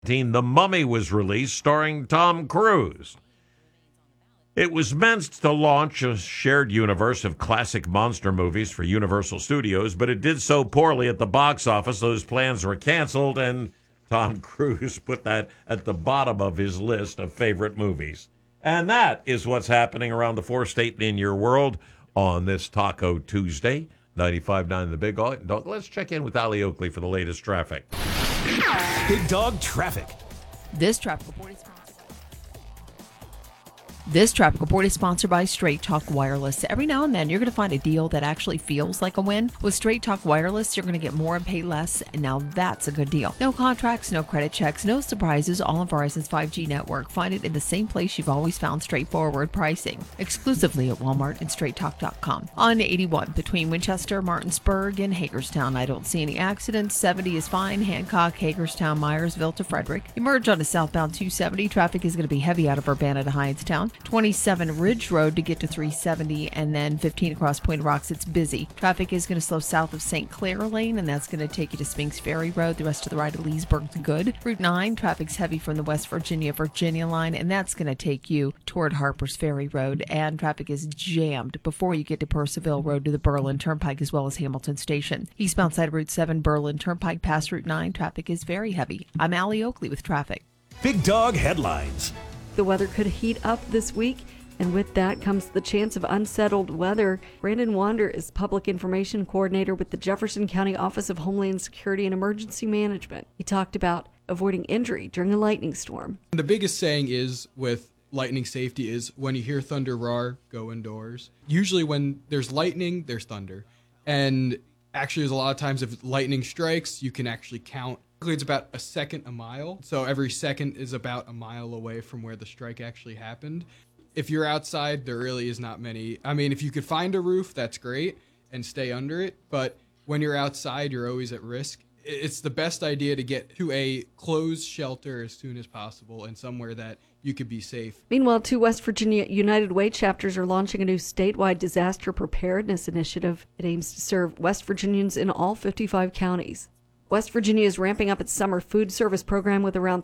The Mummy was released, starring Tom Cruise. It was meant to launch a shared universe of classic monster movies for Universal Studios, but it did so poorly at the box office, those plans were canceled, and Tom Cruise put that at the bottom of his list of favorite movies. And that is what's happening around the four-state and in your world on this Taco Tuesday. 95.9 The Big Dog. Let's check in with Ali Oakley for the latest traffic. Big Dog Traffic. This traffic report is sponsored by Straight Talk Wireless. Every now and then, you're going to find a deal that actually feels like a win. With Straight Talk Wireless, you're going to get more and pay less, and now that's a good deal. No contracts, no credit checks, no surprises, all on Verizon's 5G network. Find it in the same place you've always found straightforward pricing, exclusively at Walmart and StraightTalk.com. On 81, between Winchester, Martinsburg, and Hagerstown, I don't see any accidents. 70 is fine. Hancock, Hagerstown, Myersville to Frederick. Emerge on a southbound 270. Traffic is going to be heavy out of Urbana to Hindstown. 27 Ridge Road to get to 370, and then 15 across Point Rocks. It's busy. Traffic is going to slow south of St. Clair Lane, and that's going to take you to Spinks Ferry Road. The rest of the ride to Leesburg's good. Route 9, traffic's heavy from the West Virginia line, and that's going to take you toward Harper's Ferry Road, and traffic is jammed before you get to Purcellville Road to the Berlin Turnpike as well as Hamilton Station. Eastbound side of Route 7, Berlin Turnpike past Route 9, traffic is very heavy. I'm Ali Oakley with traffic. Big Dog Headlines. The weather could heat up this week, and with that comes the chance of unsettled weather. Brandon Wander is Public Information Coordinator with the Jefferson County Office of Homeland Security and Emergency Management. He talked about avoiding injury during a lightning storm. The biggest saying is with lightning safety is when you hear thunder roar, go indoors. Usually when there's lightning, there's thunder. And actually, there's a lot of times if lightning strikes, you can actually count. It's about a second a mile. So every second is about a mile away from where the strike actually happened. If you're outside, there really is not many. I mean, if you could find a roof, that's great, and stay under it. But when you're outside, you're always at risk. It's the best idea to get to a closed shelter as soon as possible and somewhere that you could be safe. Meanwhile, 2 West Virginia United Way chapters are launching a new statewide disaster preparedness initiative. It aims to serve West Virginians in all 55 counties. West Virginia is ramping up its summer food service program with around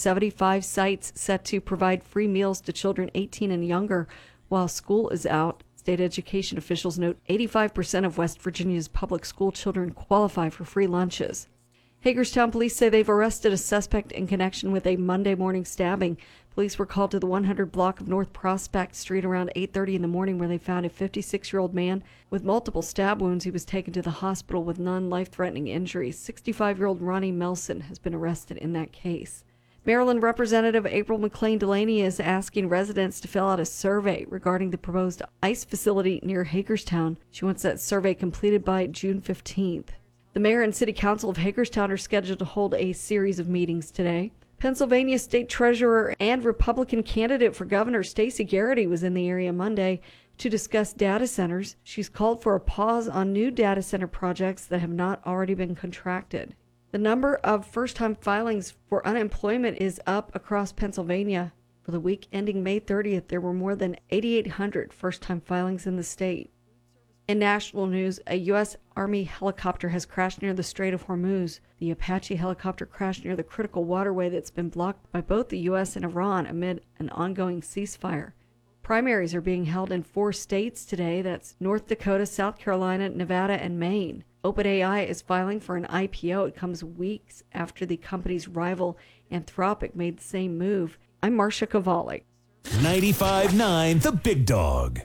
375 sites set to provide free meals to children 18 and younger while school is out. State education officials note 85% of West Virginia's public school children qualify for free lunches. Hagerstown police say they've arrested a suspect in connection with a Monday morning stabbing. Police were called to the 100 block of North Prospect Street around 8:30 in the morning where they found a 56-year-old man with multiple stab wounds. He was taken to the hospital with non-life-threatening injuries. 65-year-old Ronnie Melson has been arrested in that case. Maryland Representative April McLean Delaney is asking residents to fill out a survey regarding the proposed ICE facility near Hagerstown. She wants that survey completed by June 15th. The mayor and city council of Hagerstown are scheduled to hold a series of meetings today. Pennsylvania State Treasurer and Republican candidate for governor Stacey Garrity was in the area Monday to discuss data centers. She's called for a pause on new data center projects that have not already been contracted. The number of first-time filings for unemployment is up across Pennsylvania. For the week ending May 30th, there were more than 8,800 first-time filings in the state. In national news, a U.S. Army helicopter has crashed near the Strait of Hormuz. The Apache helicopter crashed near the critical waterway that's been blocked by both the U.S. and Iran amid an ongoing ceasefire. Primaries are being held in 4 states today. That's North Dakota, South Carolina, Nevada, and Maine. OpenAI is filing for an IPO. It comes weeks after the company's rival Anthropic made the same move. I'm Marcia Cavalli. 95.9 The Big Dog.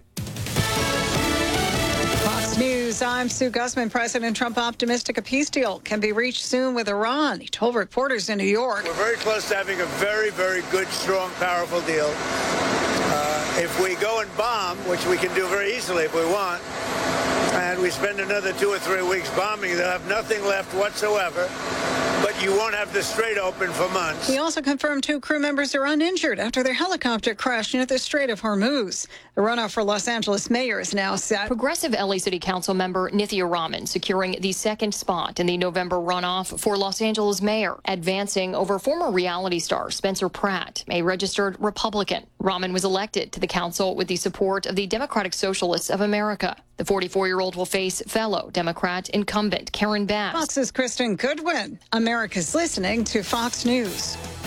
Fox News, I'm Sue Guzman. President Trump optimistic a peace deal can be reached soon with Iran. He told reporters in New York. We're very close to having a very, very good, strong, powerful deal. If we go and bomb, which we can do very easily if we want, and we spend another 2 or 3 weeks bombing, they'll have nothing left whatsoever. But you won't have the Strait open for months. He also confirmed 2 crew members are uninjured after their helicopter crashed near the Strait of Hormuz. The runoff for Los Angeles mayor is now set. Progressive LA City Council member Nithya Raman securing the 2nd spot in the November runoff for Los Angeles mayor, advancing over former reality star Spencer Pratt, a registered Republican. Raman was elected to the council with the support of the Democratic Socialists of America. The 44-year-old will face fellow Democrat incumbent Karen Bass. Fox's Kristen Goodwin. America's listening to Fox News.